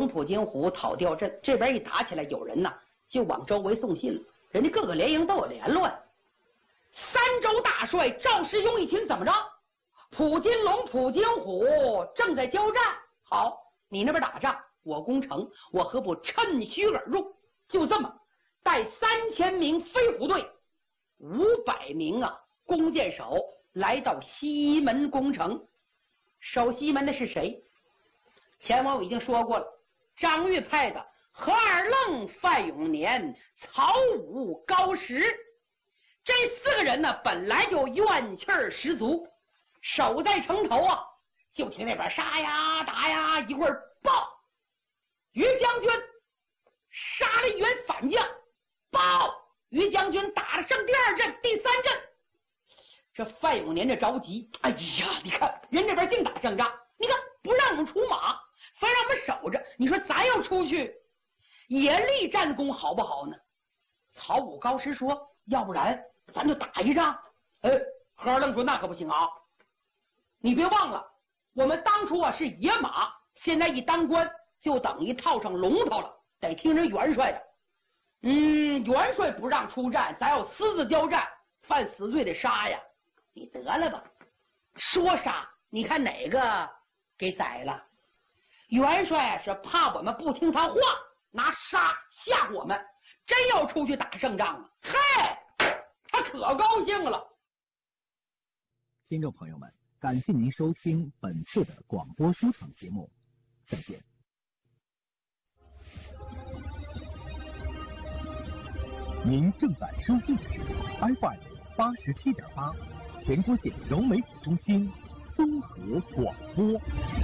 普金虎讨吊阵，这边一打起来，有人呐就往周围送信了，人家各个连营都有联络呀。三州大帅赵师兄一听，怎么着？普金龙、普金虎正在交战，好，你那边打仗，我攻城，我何不趁虚而入？就这么带3000名飞虎队，500名弓箭手来到西门攻城。守西门的是谁？前文我已经说过了，张玉派的何二愣、范永年、曹武、高石，这4个人呢，本来就怨气十足，守在城头就听那边杀呀打呀，一会儿报于将军杀了一员反将，报于将军打了胜第2阵、第3阵。这范永年这着急，哎呀，你看人这边净打胜仗，你看不让我们出马，非让我们守着，你说咱要出去也立战功好不好呢？曹武、高石说，要不然咱就打一仗。何二愣说，那可不行啊，你别忘了我们当初是野马，现在一当官就等于套上龙头了，得听人元帅的。元帅不让出战，咱要私自交战，犯死罪得杀呀。你得了吧，说杀，你看哪个给宰了？元帅是怕我们不听他话，拿杀吓唬我们，真要出去打胜仗了，嗨，他可高兴了。 听众朋友们，感谢您收听本次的广播书场节目，再见。您正在收听的是 FM87.8。全国县柔媒体中心综合广播。